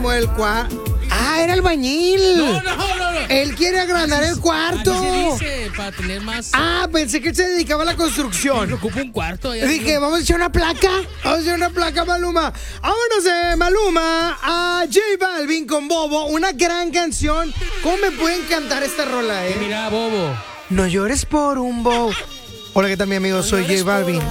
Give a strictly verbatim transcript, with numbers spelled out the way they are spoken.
como el cuarto. Ah, era albañil. No, no, no, no. Él quiere agrandar el cuarto. Así se dice, para tener más. Ah, pensé que él se dedicaba a la construcción. Me ocupa un cuarto. Ya Dije, vamos a echar una placa. Vamos a echar una placa, Maluma. Vámonos de Maluma a J Balvin con Bobo. Una gran canción. ¿Cómo me pueden cantar esta rola, eh? Mira, Bobo. No llores por un bobo. Hola, ¿qué tal, mi amigo? Soy J Balvin.